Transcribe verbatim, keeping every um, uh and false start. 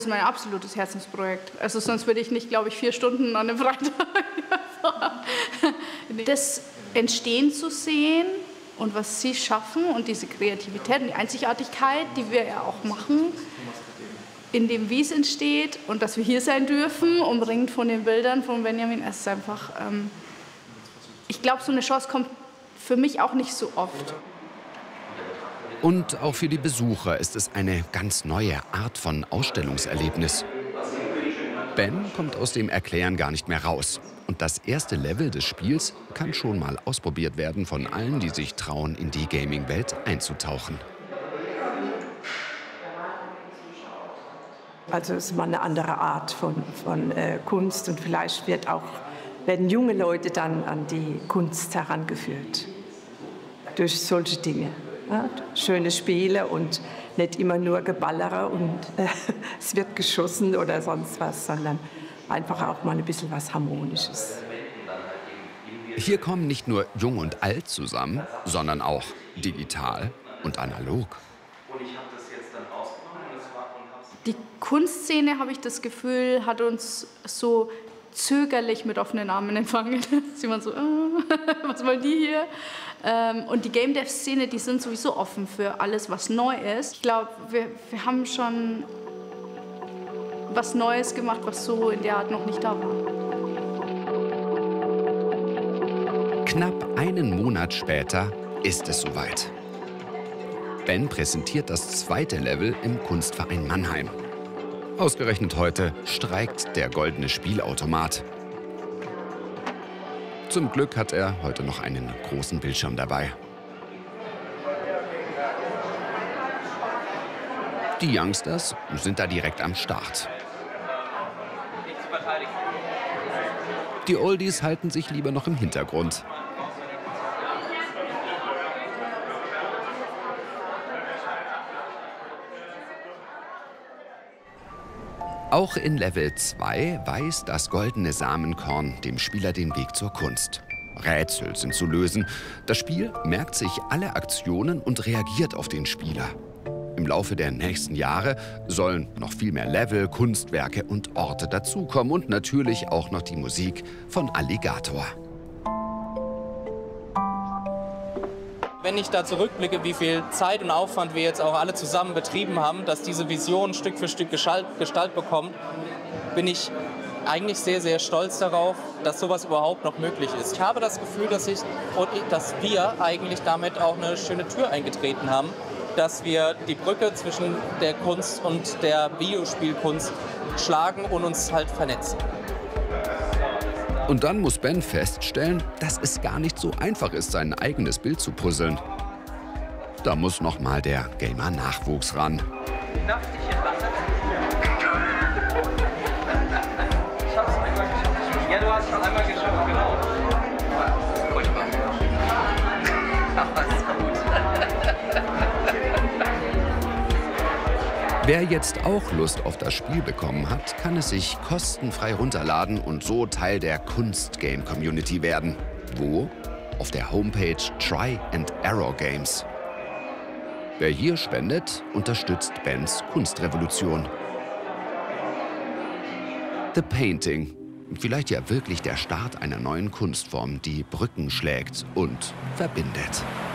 Das ist mein absolutes Herzensprojekt. Also sonst würde ich nicht, glaube ich, vier Stunden an einem Freitag fahren. Das Entstehen zu sehen und was sie schaffen und diese Kreativität und die Einzigartigkeit, die wir ja auch machen, in dem, wie es entsteht und dass wir hier sein dürfen, umringt von den Bildern von Benjamin, es ist einfach, ähm, ich glaube, so eine Chance kommt für mich auch nicht so oft. Und auch für die Besucher ist es eine ganz neue Art von Ausstellungserlebnis. Ben kommt aus dem Erklären gar nicht mehr raus. Und das erste Level des Spiels kann schon mal ausprobiert werden von allen, die sich trauen, in die Gaming-Welt einzutauchen. Also es ist mal eine andere Art von, von äh, Kunst und vielleicht wird auch, werden junge Leute dann an die Kunst herangeführt. Durch solche Dinge. Ja, schöne Spiele und nicht immer nur Geballere und äh, es wird geschossen oder sonst was, sondern einfach auch mal ein bisschen was Harmonisches. Hier kommen nicht nur Jung und Alt zusammen, sondern auch digital und analog. Die Kunstszene, habe ich das Gefühl, hat uns so zögerlich mit offenen Armen empfangen. Sieht man so, äh, was wollen die hier? Ähm, und die Game Dev Szene, die sind sowieso offen für alles, was neu ist. Ich glaube, wir, wir haben schon was Neues gemacht, was so in der Art noch nicht da war. Knapp einen Monat später ist es soweit. Ben präsentiert das zweite Level im Kunstverein Mannheim. Ausgerechnet heute streikt der goldene Spielautomat. Zum Glück hat er heute noch einen großen Bildschirm dabei. Die Youngsters sind da direkt am Start. Die Oldies halten sich lieber noch im Hintergrund. Auch in Level zwei weiß das goldene Samenkorn dem Spieler den Weg zur Kunst. Rätsel sind zu lösen. Das Spiel merkt sich alle Aktionen und reagiert auf den Spieler. Im Laufe der nächsten Jahre sollen noch viel mehr Level, Kunstwerke und Orte dazukommen und natürlich auch noch die Musik von Alligator. Wenn ich da zurückblicke, wie viel Zeit und Aufwand wir jetzt auch alle zusammen betrieben haben, dass diese Vision Stück für Stück Gestalt bekommt, bin ich eigentlich sehr, sehr stolz darauf, dass sowas überhaupt noch möglich ist. Ich habe das Gefühl, dass, ich, dass wir eigentlich damit auch eine schöne Tür eingetreten haben, dass wir die Brücke zwischen der Kunst und der Videospielkunst schlagen und uns halt vernetzen. Und dann muss Ben feststellen, dass es gar nicht so einfach ist, sein eigenes Bild zu puzzeln. Da muss noch mal der Gamer-Nachwuchs ran. Darf ich dich entlassen? Ich hab's einmal geschafft. Ja, du hast schon einmal geschafft, genau. Furchtbar. Aber es ist gut. Wer jetzt auch Lust auf das Spiel bekommen hat, kann es sich kostenfrei runterladen und so Teil der Kunst-Game-Community werden. Wo? Auf der Homepage Try and Error Games. Wer hier spendet, unterstützt Bens Kunstrevolution. The Painting. Vielleicht ja wirklich der Start einer neuen Kunstform, die Brücken schlägt und verbindet.